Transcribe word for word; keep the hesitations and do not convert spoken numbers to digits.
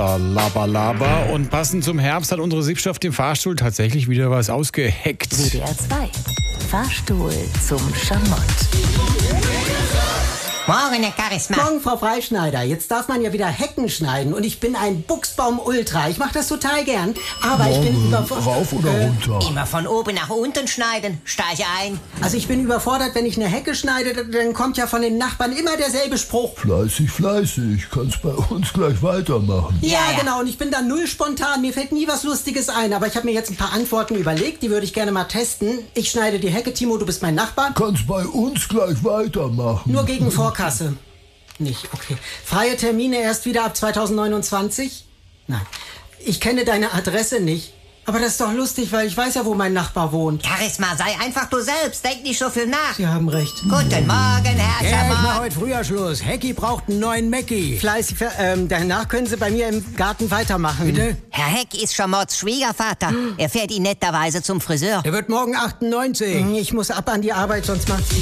Laber, laber. Und passend zum Herbst hat unsere Sippschaft auf dem Fahrstuhl tatsächlich wieder was ausgeheckt. W D R zwei. Fahrstuhl zum Schamott. Morgen, Herr Charisma. Morgen, Frau Freischneider. Jetzt darf man ja wieder Hecken schneiden. Und ich bin ein Buchsbaum-Ultra. Ich mache das total gern. Aber ich bin überfordert. Rauf oder äh, runter? Immer von oben nach unten schneiden. Steige ein. Also ich bin überfordert, wenn ich eine Hecke schneide, dann kommt ja von den Nachbarn immer derselbe Spruch. Fleißig, fleißig. Kannst bei uns gleich weitermachen. Ja, Ja, ja. genau. Und ich bin da null spontan. Mir fällt nie was Lustiges ein. Aber ich habe mir jetzt ein paar Antworten überlegt. Die würde ich gerne mal testen. Ich schneide die Hecke. Timo, du bist mein Nachbar. Kannst bei uns gleich weitermachen. Nur gegen Vorkasse. Nicht, okay. Freie Termine erst wieder ab zweitausendneunundzwanzig? Nein. Ich kenne deine Adresse nicht. Aber das ist doch lustig, weil ich weiß ja, wo mein Nachbar wohnt. Charisma, sei einfach du selbst. Denk nicht so viel nach. Sie haben recht. Guten Morgen, Herr Ja, ich mach Schamott. heute früher Schluss. Hecki braucht einen neuen Mackie. Fleißig, ver- ähm, danach können Sie bei mir im Garten weitermachen. Bitte? Herr Heck ist Schamotts Schwiegervater. Er fährt ihn netterweise zum Friseur. Der wird morgen achtundneunzig. Ich muss ab an die Arbeit, sonst macht's